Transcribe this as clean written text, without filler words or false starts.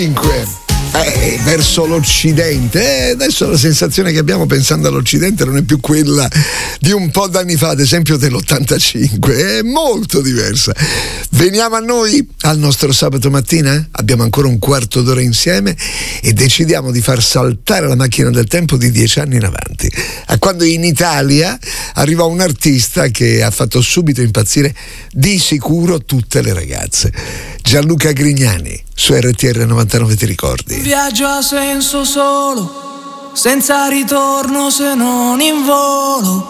Verso l'Occidente. Adesso la sensazione che abbiamo pensando all'Occidente non è più quella di un po' d'anni fa, ad esempio dell'85, è molto diversa. Veniamo a noi, al nostro sabato mattina, abbiamo ancora un quarto d'ora insieme e decidiamo di far saltare la macchina del tempo di 10 anni in avanti, a quando in Italia arrivò un artista che ha fatto subito impazzire di sicuro tutte le ragazze. Gianluca Grignani, su RTR 99, ti ricordi? Un viaggio ha senso solo, senza ritorno se non in volo.